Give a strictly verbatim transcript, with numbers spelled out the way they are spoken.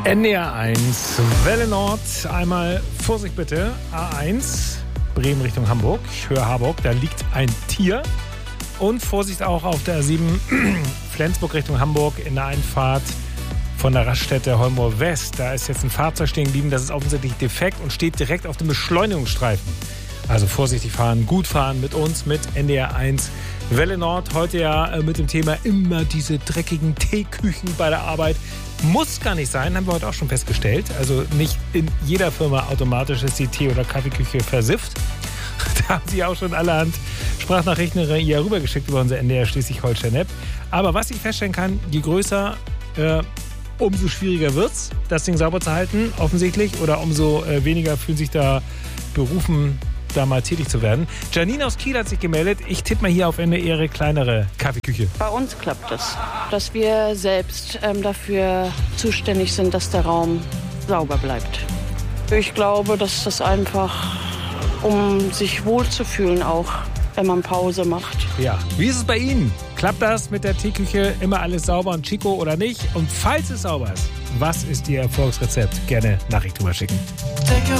N D R eins, Welle Nord, einmal Vorsicht bitte, A eins, Bremen Richtung Hamburg, ich höre Harburg, da liegt ein Tier. Und Vorsicht auch auf der A sieben, Flensburg Richtung Hamburg in der Einfahrt von der Raststätte Holmrohr West. Da ist jetzt ein Fahrzeug stehen geblieben, das ist offensichtlich defekt und steht direkt auf dem Beschleunigungsstreifen. Also vorsichtig fahren, gut fahren mit uns, mit N D R eins Welle Nord. Heute ja mit dem Thema immer diese dreckigen Teeküchen bei der Arbeit. Muss gar nicht sein, haben wir heute auch schon festgestellt. Also nicht in jeder Firma automatisch ist die Tee- oder Kaffeeküche versifft. Da haben Sie auch schon allerhand Sprachnachrichten hier rübergeschickt über unsere N D R Schleswig-Holstein-App. Aber was ich feststellen kann, je größer, äh, umso schwieriger wird's, das Ding sauber zu halten, offensichtlich. Oder umso äh, weniger fühlen sich da berufen, da mal tätig zu werden. Janine aus Kiel hat sich gemeldet. Ich tippe mal hier auf eine eher kleinere Kaffeeküche. Bei uns klappt es, dass wir selbst ähm, dafür zuständig sind, dass der Raum sauber bleibt. Ich glaube, dass das einfach, um sich wohlzufühlen auch, wenn man Pause macht. Ja. Wie ist es bei Ihnen? Klappt das mit der Teeküche? Immer alles sauber und chico oder nicht? Und falls es sauber ist, was ist Ihr Erfolgsrezept? Gerne Nachricht drüber schicken.